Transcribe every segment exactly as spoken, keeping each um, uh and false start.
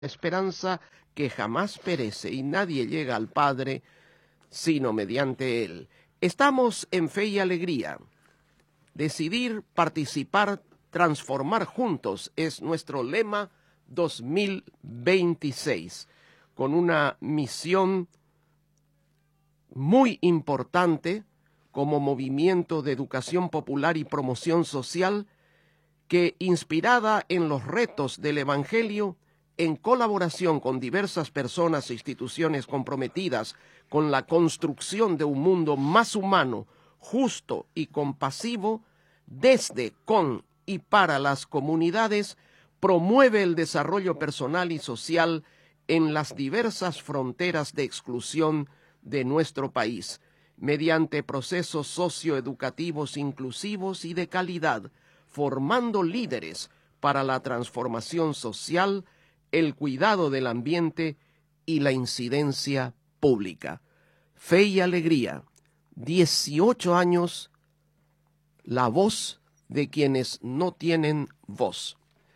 esperanza que jamás perece y nadie llega al Padre sino mediante Él. Estamos en Fe y Alegría. Decidir, participar, transformar juntos es nuestro lema dos mil veintiséis, con una misión muy importante como movimiento de educación popular y promoción social que, inspirada en los retos del Evangelio, en colaboración con diversas personas e instituciones comprometidas con la construcción de un mundo más humano, justo y compasivo, desde, con y para las comunidades, promueve el desarrollo personal y social en las diversas fronteras de exclusión de nuestro país, mediante procesos socioeducativos inclusivos y de calidad, formando líderes para la transformación social, el cuidado del ambiente y la incidencia pública. Fe y Alegría, dieciocho años, la voz de quienes no tienen voz.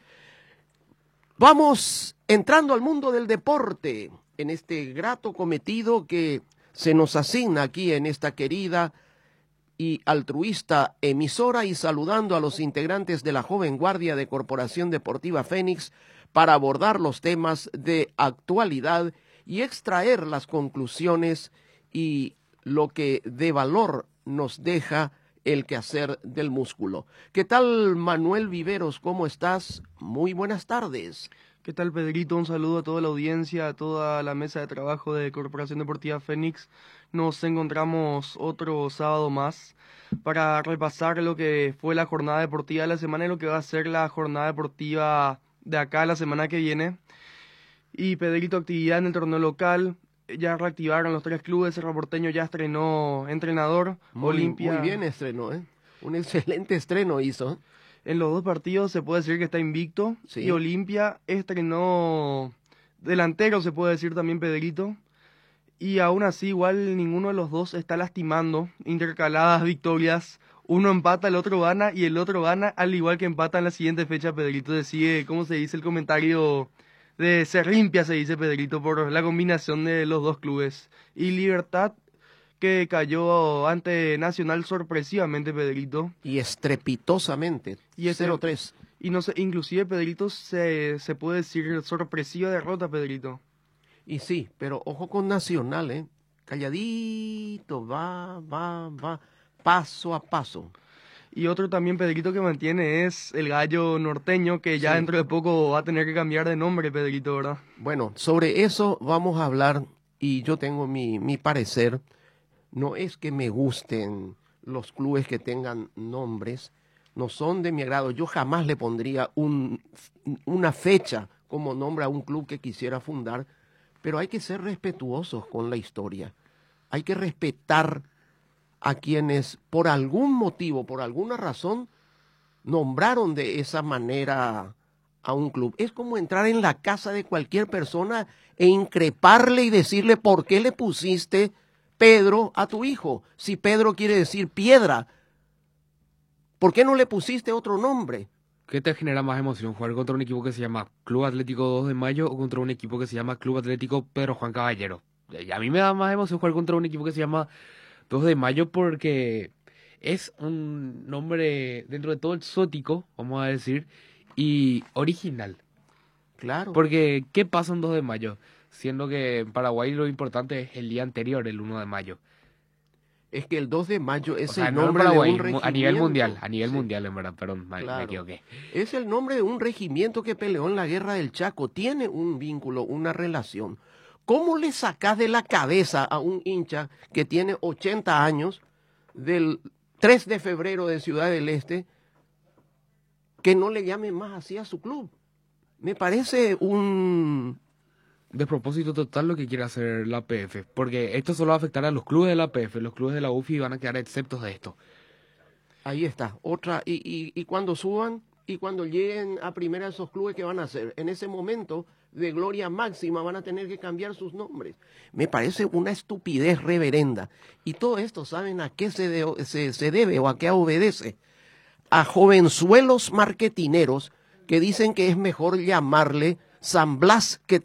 Vamos entrando al mundo del deporte, en este grato cometido que se nos asigna aquí en esta querida y altruista emisora, y saludando a los integrantes de la joven guardia de Corporación Deportiva Fénix para abordar los temas de actualidad y extraer las conclusiones y lo que de valor nos deja el quehacer del músculo. ¿Qué tal, Manuel Viveros? ¿Cómo estás? Muy buenas tardes. ¿Qué tal, Pedrito? Un saludo a toda la audiencia, a toda la mesa de trabajo de Corporación Deportiva Fénix. Nos encontramos otro sábado más para repasar lo que fue la jornada deportiva de la semana y lo que va a ser la jornada deportiva de acá la semana que viene. Y, Pedrito, actividad en el torneo local. Ya reactivaron los tres clubes. Cerro Porteño ya estrenó entrenador. Muy, Olimpia. Muy bien estrenó, ¿eh? Un excelente estreno hizo. En los dos partidos se puede decir que está invicto. Sí. Y Olimpia estrenó delantero, se puede decir también, Pedrito. Y aún así, igual ninguno de los dos está lastimando. Intercaladas victorias. Uno empata, el otro gana, y el otro gana, al igual que empata en la siguiente fecha, Pedrito. Decide, ¿cómo se dice el comentario? De ser limpia, se dice, Pedrito, por la combinación de los dos clubes. Y Libertad, que cayó ante Nacional sorpresivamente, Pedrito. Y estrepitosamente, y cero tres. Y no sé, inclusive, Pedrito, se, se puede decir sorpresiva derrota, Pedrito. Y sí, pero ojo con Nacional, ¿eh? Calladito, va, va, va, paso a paso. Y otro también, Pedrito, que mantiene es el Gallo Norteño, que ya sí, dentro de poco va a tener que cambiar de nombre, Pedrito, ¿verdad? Bueno, sobre eso vamos a hablar, y yo tengo mi, mi parecer. No es que me gusten los clubes que tengan nombres, no son de mi agrado. Yo jamás le pondría un, una fecha como nombre a un club que quisiera fundar, pero hay que ser respetuosos con la historia. Hay que respetar a quienes por algún motivo, por alguna razón, nombraron de esa manera a un club. Es como entrar en la casa de cualquier persona e increparle y decirle por qué le pusiste Pedro a tu hijo. Si Pedro quiere decir piedra, ¿por qué no le pusiste otro nombre? ¿Qué te genera más emoción, jugar contra un equipo que se llama Club Atlético dos de Mayo o contra un equipo que se llama Club Atlético Pedro Juan Caballero? Y a mí me da más emoción jugar contra un equipo que se llama dos de Mayo porque es un nombre dentro de todo exótico, vamos a decir, y original. Claro. Porque, ¿qué pasa en dos de Mayo? Siendo que en Paraguay lo importante es el día anterior, el uno de mayo. Es que el dos de mayo es o sea, el no nombre Paraguay, de un regimiento. A nivel mundial, a nivel sí. mundial, en verdad, perdón, claro. me equivoqué. Es el nombre de un regimiento que peleó en la Guerra del Chaco. Tiene un vínculo, una relación. ¿Cómo le sacás de la cabeza a un hincha que tiene ochenta años, del tres de febrero de Ciudad del Este, que no le llame más así a su club? Me parece un despropósito total lo que quiere hacer la P F, porque esto solo va a afectar a los clubes de la P F, los clubes de la U F I van a quedar exceptos de esto. Ahí está, otra, y, y, y cuando suban y cuando lleguen a primera esos clubes, ¿qué van a hacer? En ese momento de gloria máxima van a tener que cambiar sus nombres. Me parece una estupidez reverenda. Y todo esto, ¿saben a qué se, de, se, se debe o a qué obedece? A jovenzuelos marketineros que dicen que es mejor llamarle San Blas que